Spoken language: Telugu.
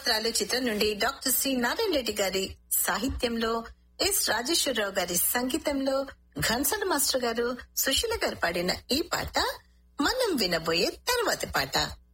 వస్త్రాలు చిత్రం నుండి డాక్టర్ సి నారాయణ రెడ్డి గారి సాహిత్యంలో ఎస్ రాజేశ్వరరావు గారి సంగీతంలో ఘన్సల్ మాస్టర్ గారు సుశీల గారు పాడిన ఈ పాట మనం వినబోయే తర్వాతి పాట.